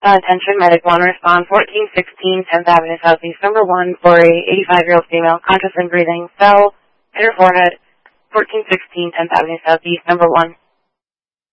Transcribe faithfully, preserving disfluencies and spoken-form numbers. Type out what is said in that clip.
Uh, attention, medic one, respond fourteen sixteen tenth Avenue Southeast, number one, Lori, eighty-five-year-old female, conscious and breathing, fell, hit her forehead, fourteen sixteen tenth Avenue Southeast, number one.